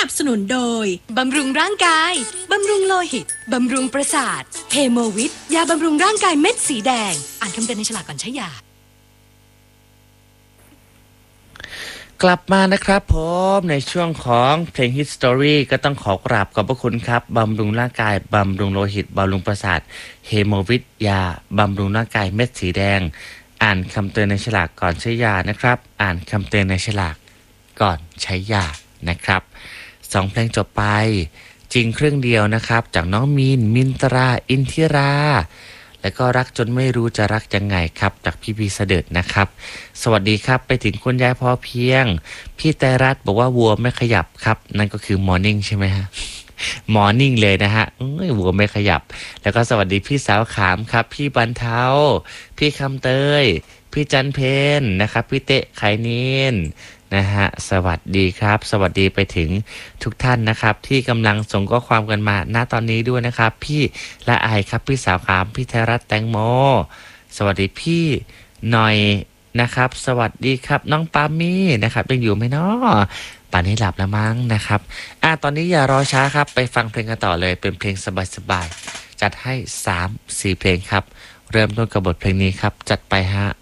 บสนุนโดยบำรุงร่างกายบำรุงโลหิตบำรุงประสาทเฮโมวิทยาบำรุงร่างกายเม็ดสีแดงอ่านคำเตือนในฉลากก่อนใช้ยากลับมานะครับผมในช่วงของเพลง History ก็ต้องขอกราบขอบพระคุณครับบำรุงร่างกายบำรุงโลหิตบำรุงประสาทเฮโมวิทยาบำรุงร่างกายเม็ดสีแดงอ่านคำเตือนในฉลากก่อนใช้ยานะครับอ่านคำเตือนในฉลากก่อนใช้ยานะครับ2เพลงจบไปจริงเครื่องเดียวนะครับจากน้องมินตราอินทิราแล้วก็รักจนไม่รู้จะรักยังไงครับจากพี่พีเสด็จนะครับสวัสดีครับไปถึงคุณยายพอเพียงพี่ไตรรัตน์บอกว่าวัวไม่ขยับครับนั่นก็คือมอร์นิ่งใช่ไหมฮะมอร์นิ่งเลยนะฮะวัวไม่ขยับแล้วก็สวัสดีพี่สาวขามครับพี่บรรเทาพี่คำเตยพี่จันเพนนะครับพี่เตะไขนินนะฮะสวัสดีครับสวัสดีไปถึงทุกท่านนะครับที่กำลังส่งข้อความกันมาณตอนนี้ด้วยนะครับพี่ละอายครับพี่สาวขามพี่ไทยรัฐแตงโมสวัสดีพี่หน่อยนะครับสวัสดีครับน้องปามี่นะครับยังอยู่ไหมเนาะป่านนี้หลับแล้วมั้งนะครับตอนนี้อย่ารอช้าครับไปฟังเพลงกันต่อเลยเป็นเพลงสบายๆจัดให้ 3-4 เพลงครับเริ่มต้นกับบทเพลงนี้ครับจัดไปฮะ